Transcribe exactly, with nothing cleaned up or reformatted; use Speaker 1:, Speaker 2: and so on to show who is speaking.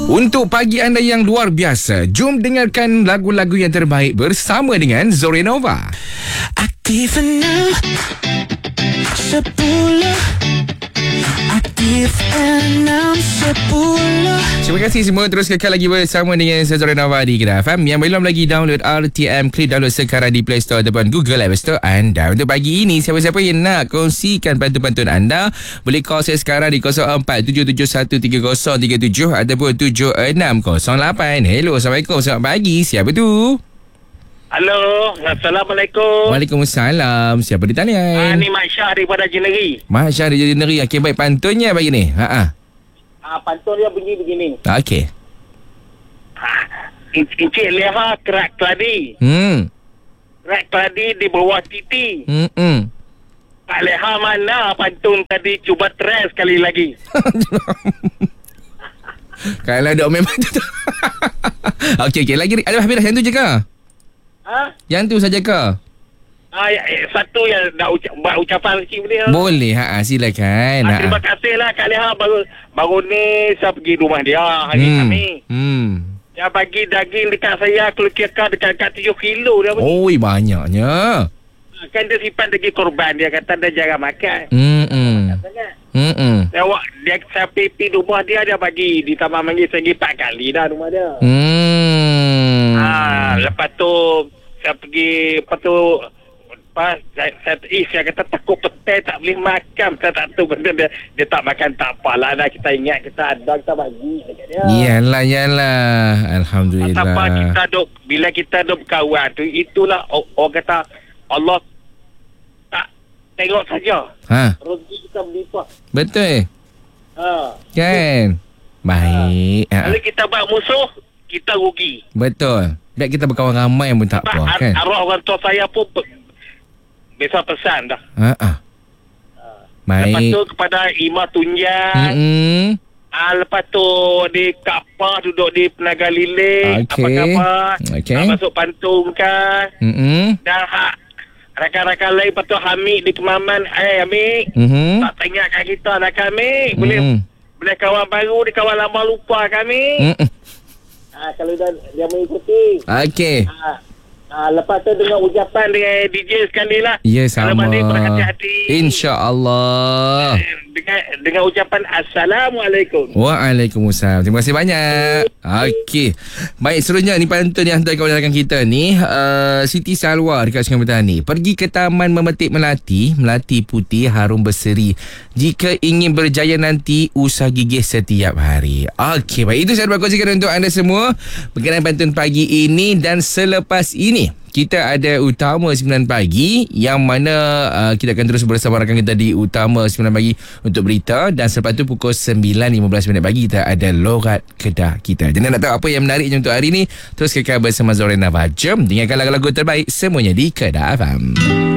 Speaker 1: Untuk pagi anda yang luar biasa, jom dengarkan lagu-lagu yang terbaik bersama dengan Zorenova.
Speaker 2: Aktif enam sepuluh Aktif enam sepuluh.
Speaker 1: Terima kasih semua. Terus kekal lagi bersama dengan saya Zorenova di Kedah F M. Yang belum lagi download R T M, klik download sekarang di Play Store ataupun Google App Store anda. Untuk pagi ini, siapa-siapa yang nak kongsikan pantun-pantun anda, boleh call saya sekarang di kosong empat tujuh tujuh satu tiga kosong tiga tujuh ataupun tujuh enam kosong lapan. Hello, Assalamualaikum. Selamat pagi. Siapa tu?
Speaker 3: Halo, Assalamualaikum.
Speaker 1: Waalaikumsalam. Siapa di talian?
Speaker 3: Ah, ni Mak Syah daripada Jeneri.
Speaker 1: Masya Allah, jadi negeri. Okey, baik, pantunnya pagi ni. Ha-ha.
Speaker 3: Ah, pantun dia bunyi begini.
Speaker 1: Okey.
Speaker 3: Ah, Encik Leha kerak keladi.
Speaker 1: Hmm.
Speaker 3: Kerak keladi di bawah titi.
Speaker 1: Hmm.
Speaker 3: Pak Leha mana pantun tadi, cuba try sekali lagi.
Speaker 1: Kalau dok memang tu. Okey, okey. Lagi ada habis dah yang tu je ke?
Speaker 3: Ha?
Speaker 1: Yang tu saja ke?
Speaker 3: Ah, ya, eh, satu yang nak ucap, buat ucapan sikit boleh.
Speaker 1: Boleh, ha, silakan.
Speaker 3: Ah, terima kasih lah Kak Leha. Baru, baru ni saya pergi rumah dia hari
Speaker 1: Hmm.
Speaker 3: kami.
Speaker 1: Hmm.
Speaker 3: Dia bagi daging dekat saya, kalau kira dekat-dekat tujuh kilo dia bagi.
Speaker 1: Oi, banyaknya.
Speaker 3: Kan dia simpan daging korban. Dia kata dia jarang makan.
Speaker 1: Hmm. Hmm.
Speaker 3: Sangat.
Speaker 1: Hmm.
Speaker 3: Dia, dia saya pergi rumah dia, dia bagi di Taman Manggi saya pergi empat kali dah rumah dia.
Speaker 1: Hmm.
Speaker 3: Ah, lepas tu saya pergi, lepas tu pas saya, saya, eh, saya kata takut petai tak boleh makan. Saya tak tahu benda dia, dia tak makan tak apalah dah, kita ingat kita ada, kita bagi dekat dia.
Speaker 1: Iyalah, iyalah. Alhamdulillah.
Speaker 3: Apa kita duk, bila kita duk berkawan tu, itulah orang kata Allah tak tengok saja.
Speaker 1: Ha,
Speaker 3: Rezeki kita berlimpah.
Speaker 1: betul.
Speaker 3: Ha.
Speaker 1: Kan? Baik. Ha.
Speaker 3: Kalau kita buat musuh, kita rugi.
Speaker 1: Betul. Biar kita berkawan ramai pun tak
Speaker 3: Sebab
Speaker 1: apa,
Speaker 3: ar-
Speaker 1: kan?
Speaker 3: arwah orang tua saya pun pe- biasa pesan dah.
Speaker 1: Ha ah.
Speaker 3: Lepas
Speaker 1: Baik.
Speaker 3: tu kepada Imam Tunjang.
Speaker 1: Hmm.
Speaker 3: Ah, lepas tu di Kapah duduk di Penaga Lilik.
Speaker 1: Okey.
Speaker 3: Apa khabar?
Speaker 1: Okey.
Speaker 3: Ah, masuk pantun kan.
Speaker 1: Hmm.
Speaker 3: Dan hak rakan-rakan lain, lepas tu Hamid di Kemaman. Eh Hamid,
Speaker 1: Hmm.
Speaker 3: tak tengok kat kita dah kami. Boleh
Speaker 1: Hmm.
Speaker 3: boleh kawan baru, di kawan lama lupa kami.
Speaker 1: Hmm.
Speaker 3: Ah, kalau dia, dia mengikuti.
Speaker 1: Okey.
Speaker 3: Ah, ah, lepas tu dengan ucapan dengan D J sekali lah.
Speaker 1: Ya,
Speaker 3: Kalau
Speaker 1: sama.
Speaker 3: balik berhati hati.
Speaker 1: InsyaAllah.
Speaker 3: Dengan dengan ucapan Assalamualaikum.
Speaker 1: Waalaikumsalam. Terima kasih banyak. Okey. Baik, seterusnya ni pantun yang hantar kawan rakan kita ni. Uh, Siti Salwa dekat Sungai Petani. Pergi ke taman memetik melati. Melati putih harum berseri. Jika ingin berjaya nanti, usah gigih setiap hari. Okey, baik. Itu saya berkongsikan untuk anda semua berkenaan pantun pagi ini. Dan selepas ini, kita ada Utama sembilan pagi yang mana uh, kita akan terus bersama rakan kita di Utama sembilan pagi untuk berita, dan selepas tu pukul sembilan lima belas minit pagi kita ada Lorat Kedah kita. Jadi nak tahu apa yang menariknya untuk hari ini, terus kekal bersama Zorenova. Jom dengarkan lagu-lagu terbaik semuanya di Kedah F M.